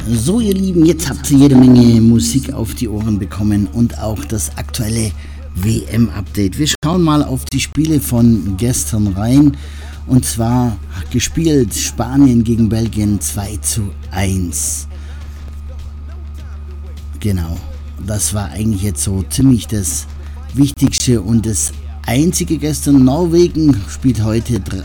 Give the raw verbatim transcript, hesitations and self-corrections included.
So ihr Lieben, jetzt habt ihr jede Menge Musik auf die Ohren bekommen und auch das aktuelle W M-Update. Wir schauen mal auf die Spiele von gestern rein, und zwar gespielt Spanien gegen Belgien zwei zu eins. Genau, das war eigentlich jetzt so ziemlich das Wichtigste und das Einzige gestern. Norwegen spielt heute